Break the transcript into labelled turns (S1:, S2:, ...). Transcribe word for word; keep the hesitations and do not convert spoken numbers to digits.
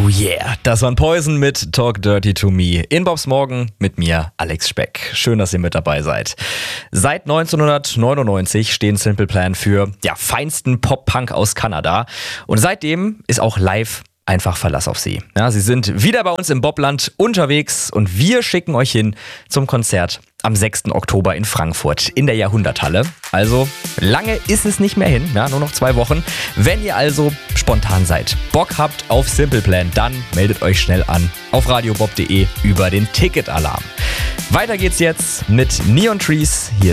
S1: Oh yeah, das waren Poison mit Talk Dirty to Me. In Bobs Morgen mit mir, Alex Speck. Schön, dass ihr mit dabei seid. Seit neunzehnhundertneunundneunzig stehen Simple Plan für ja, feinsten Pop-Punk aus Kanada. Und seitdem ist auch live einfach Verlass auf sie. Ja, sie sind wieder bei uns im Bobland unterwegs und wir schicken euch hin zum Konzert am sechsten Oktober in Frankfurt in der Jahrhunderthalle. Also lange ist es nicht mehr hin, ja, nur noch zwei Wochen. Wenn ihr also spontan seid, Bock habt auf Simple Plan, dann meldet euch schnell an auf radiobob punkt de über den Ticketalarm. Weiter geht's jetzt mit Neon Trees. Hier